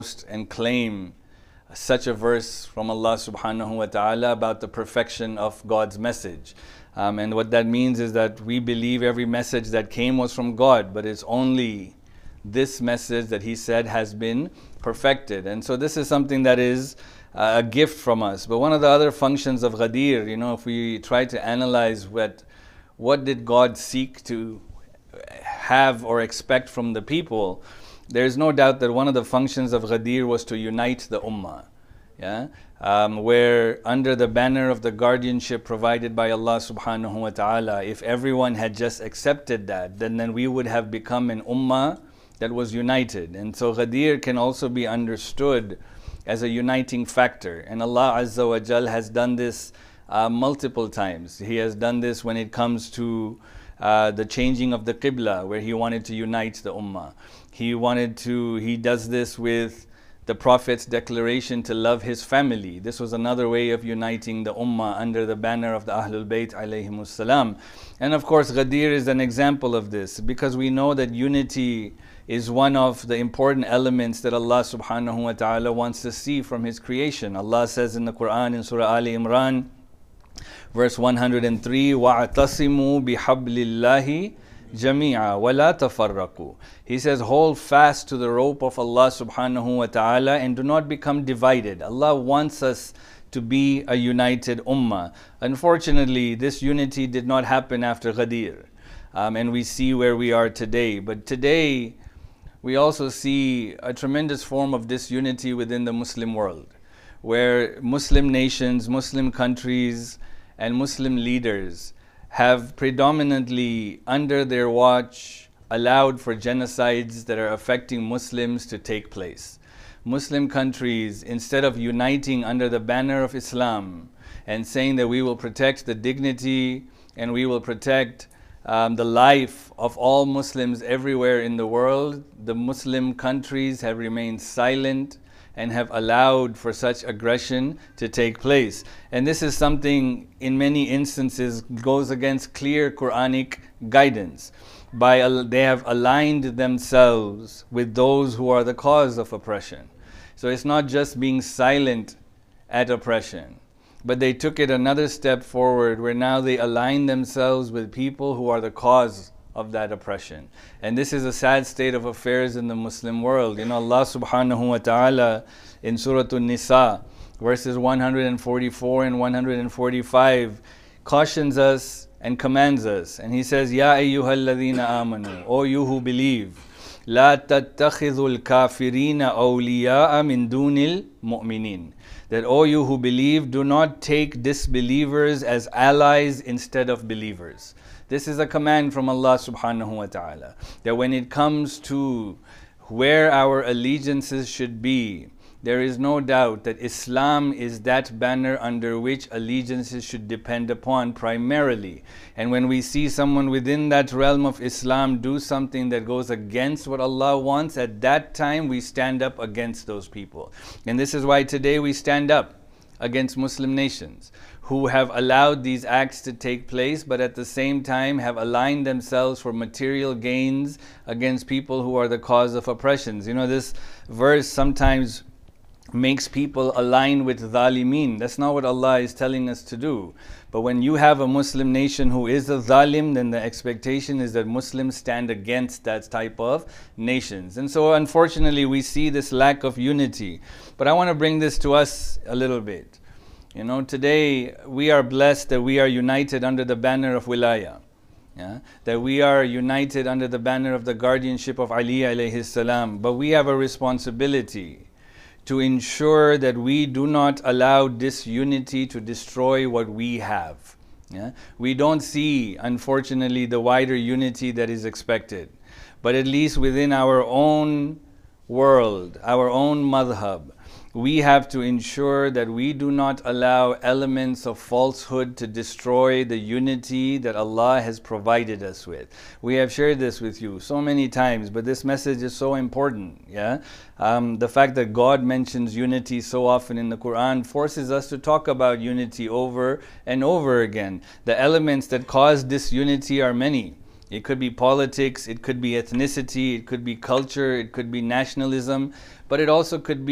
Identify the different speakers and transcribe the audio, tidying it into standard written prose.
Speaker 1: and claim such a verse from Allah subhanahu wa ta'ala about the perfection of God's message. And what that means is that we believe every message that came was from God, but it's only this message that He said has been perfected. And so this is something that is a gift from us. But one of the other functions of Ghadir, if we try to analyze what did God seek to have or expect from the people, there's no doubt that one of the functions of Ghadir was to unite the ummah. Where under the banner of the guardianship provided by Allah subhanahu wa ta'ala, if everyone had just accepted that, then we would have become an ummah that was united. And so Ghadir can also be understood as a uniting factor. And Allah Azza wa Jal has done this multiple times. He has done this when it comes to the changing of the Qibla, where He wanted to unite the ummah. He does this with the Prophet's declaration to love his family. This was another way of uniting the ummah under the banner of the Ahlul Bayt alayhimus salam. And of course, Ghadir is an example of this, because we know that unity is one of the important elements that Allah subhanahu wa ta'ala wants to see from His creation. Allah says in the Quran in Surah Ali Imran, verse 103, وَاعْتَصِمُوا بِحَبْلِ اللَّهِ جَمِيعًا وَلَا تَفَرَّقُوا. He says, hold fast to the rope of Allah subhanahu wa ta'ala and do not become divided. Allah wants us to be a united ummah. Unfortunately, this unity did not happen after Ghadir. And we see where we are today. But today, we also see a tremendous form of disunity within the Muslim world, where Muslim nations, Muslim countries, and Muslim leaders have predominantly, under their watch, allowed for genocides that are affecting Muslims to take place. Muslim countries, instead of uniting under the banner of Islam and saying that we will protect the dignity and we will protect the life of all Muslims everywhere in the world, the Muslim countries have remained silent and have allowed for such aggression to take place. And this is something, in many instances, goes against clear Quranic guidance. They have aligned themselves with those who are the cause of oppression. So it's not just being silent at oppression, but they took it another step forward, where now they align themselves with people who are the cause of that oppression. And this is a sad state of affairs in the Muslim world. Allah subhanahu wa ta'ala in Surah An-Nisa, verses 144 and 145, cautions us and commands us. And He says, Ya ayyuhalladhina amanu, O you who believe, La tattakhidhul kafirina awliya'a min dunil mu'minin. That, O you who believe, do not take disbelievers as allies instead of believers. This is a command from Allah subhanahu wa ta'ala, that when it comes to where our allegiances should be, there is no doubt that Islam is that banner under which allegiances should depend upon primarily. And when we see someone within that realm of Islam do something that goes against what Allah wants, at that time we stand up against those people. And this is why today we stand up against Muslim nations who have allowed these acts to take place, but at the same time have aligned themselves for material gains against people who are the cause of oppressions. This verse sometimes makes people align with zalimeen. That's not what Allah is telling us to do. But when you have a Muslim nation who is a zalim, then the expectation is that Muslims stand against that type of nations. And so unfortunately we see this lack of unity. But I want to bring this to us a little bit. Today we are blessed that we are united under the banner of wilaya. That we are united under the banner of the guardianship of Ali alayhi salam. But we have a responsibility to ensure that we do not allow disunity to destroy what we have. We don't see, unfortunately, the wider unity that is expected. But at least within our own world, our own madhab, we have to ensure that we do not allow elements of falsehood to destroy the unity that Allah has provided us with. We have shared this with you so many times, but this message is so important. The fact that God mentions unity so often in the Quran forces us to talk about unity over and over again. The elements that cause disunity are many. It could be politics, it could be ethnicity, it could be culture, it could be nationalism, but it also could be